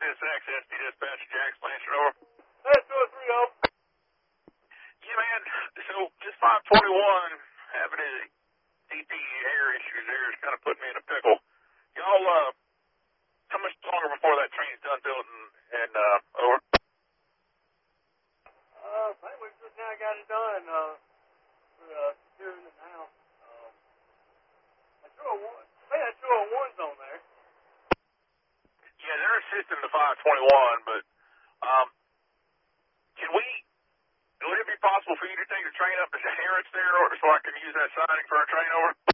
This access to dispatch Jack's Lancer over. That's 230. Yeah, man. So this 521 having a DP air issues there is kind of putting me in a pickle. Y'all, how much longer before that train's done building and over? I think we just now got it done. We're securing it now. That 201's on there. Yeah, they're assisting the 521, but would it be possible for you to take the train up to Harrods there, or so I can use that siding for our train over?